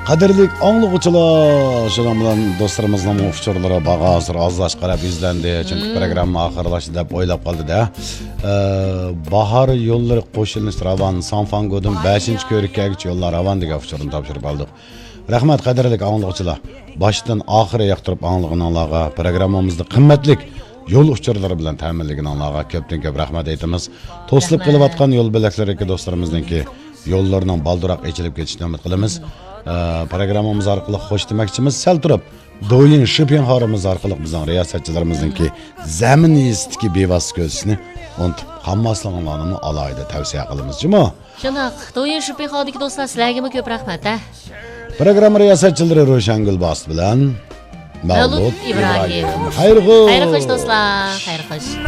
Qadrli anglag'uchilar, shuning bilan do'stlarimizning uchurlari bag'asir ozlash qarab izlandi. Chunki programma oxirlashdi deb o'ylab qoldi-da. Bahar yo'llari qo'shilish ravon Sanfango'dan 5-ko'rikkacha yo'llar ravon degan uchurni topshirib oldik. Rahmat qadrli anglag'uchilar. Boshdan oxiri yoqtirib anglag'anlarga programmamizda qimmatli yo'l uchurlari bilan ta'minlaganlarga ko'pdan-ko'p rahmat aytamiz. To'silib qilayotgan yo'l belaklariki do'stlarimizningki yo'llarning balduroq ochilib ketishini umid qilamiz. Programmamiz orqali xo'sh demoqchimiz sal turib do'yin shipin harimiz orqali bizning riyosatchilarimizninki zamin yistiki bevosita ko'zishni unutib qolmasliklarini alohida tavsiya qilamiz juma. Shunaq, do'yin shipin xodiki do'stlar sizlarga ko'p rahmat. Programma riyosatchilari Ro'shangul Bas bilan Mavlud Ibrohim. Xayr-xo'sh. Xayr-xo'sh do'stlar, xayr-xo'sh.